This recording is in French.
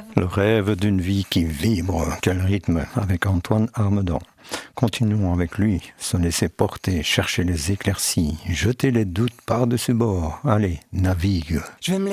Le rêve d'une vie qui vibre, quel rythme, avec Antoine Armedan. Continuons avec lui, se laisser porter, chercher les éclaircies, jeter les doutes par-dessus bord. Allez, navigue. Je vais me